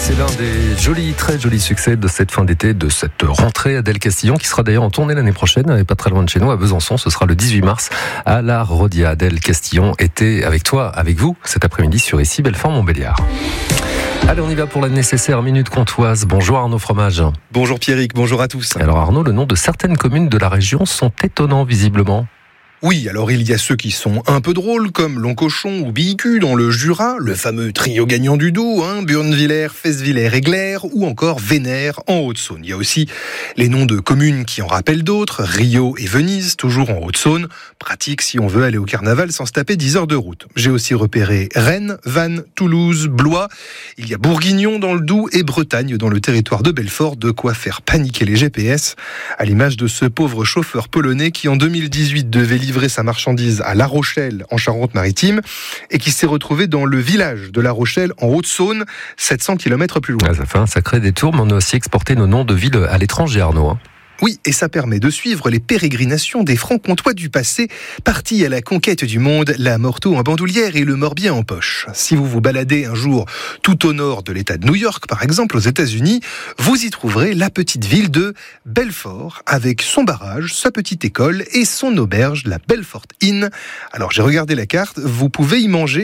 C'est l'un des très jolis succès de cette fin d'été, de cette rentrée. Adèle Castillon, qui sera d'ailleurs en tournée l'année prochaine, et pas très loin de chez nous, à Besançon. Ce sera le 18 mars à la Rodia. Adèle Castillon était avec toi, avec vous, cet après-midi sur Ici Belfort-Montbéliard. Allez, on y va pour la nécessaire minute comtoise. Bonjour Arnaud Fromage. Bonjour Pierrick, bonjour à tous. Alors Arnaud, le nom de certaines communes de la région sont étonnants visiblement. Oui, alors il y a ceux qui sont un peu drôles, comme Loncochon ou Bihicu dans le Jura, le fameux trio gagnant du Doubs, Burnvillers, Fesvillers et Glères, ou encore Vénère en Haute-Saône. Il y a aussi les noms de communes qui en rappellent d'autres, Rio et Venise, toujours en Haute-Saône, pratique si on veut aller au carnaval sans se taper 10 heures de route. J'ai aussi repéré Rennes, Vannes, Toulouse, Blois, il y a Bourguignon dans le Doubs et Bretagne dans le territoire de Belfort, de quoi faire paniquer les GPS, à l'image de ce pauvre chauffeur polonais qui en 2018 devait livrer sa marchandise à La Rochelle en Charente-Maritime et qui s'est retrouvé dans le village de La Rochelle en Haute-Saône, 700 km plus loin. Ça fait un sacré détour, mais on a aussi exporté nos noms de villes à l'étranger, Arnaud. Oui, et ça permet de suivre les pérégrinations des Franc-Comtois du passé, partis à la conquête du monde, la Morteau en bandoulière et le Morbihan en poche. Si vous vous baladez un jour tout au nord de l'État de New York, par exemple, aux États-Unis, vous y trouverez la petite ville de Belfort, avec son barrage, sa petite école et son auberge, la Belfort Inn. Alors j'ai regardé la carte, vous pouvez y manger